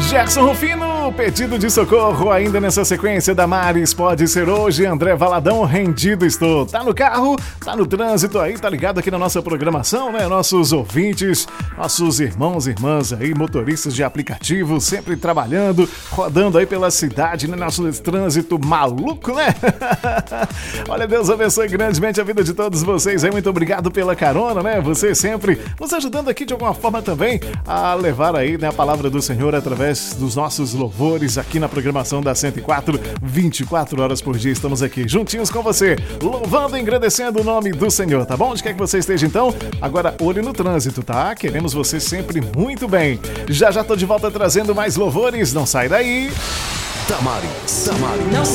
Gerson Rufino, pedido de socorro ainda nessa sequência. Damares, pode ser hoje. André Valadão, rendido estou. Tá no carro, tá no trânsito aí, tá ligado aqui na nossa programação, né? Nossos ouvintes, nossos irmãos e irmãs aí, motoristas de aplicativo, sempre trabalhando, rodando aí pela cidade, né? Nosso trânsito maluco, né? Olha, Deus abençoe grandemente a vida de todos vocês aí. Muito obrigado pela carona, né? Você sempre nos ajudando aqui de alguma forma também a levar aí, né, a palavra do Senhor através dos nossos louvores aqui na programação da 104, 24 horas por dia. Estamos aqui juntinhos com você, louvando e engrandecendo o nome do Senhor, tá bom? Onde quer que você esteja então, agora olho no trânsito, tá? Queremos você sempre muito bem. Já tô de volta trazendo mais louvores, não sai daí. Damares.